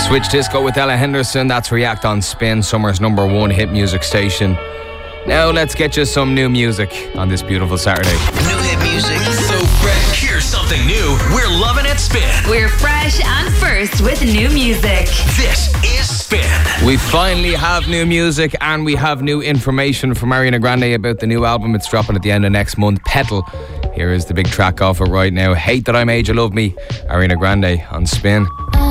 Switch Disco with Ella Henderson. That's React on Spin, summer's #1 hit music station. Now let's get you some new music on this beautiful Saturday. New hit music, so fresh. Here's something new. We're loving it, Spin. We're fresh and first with new music. This is Spin. We finally have new music and we have new information from Ariana Grande about the new album. It's dropping at the end of next month, Petal. Here is the big track off it right now. Hate That I Made You Love Me, Ariana Grande on Spin.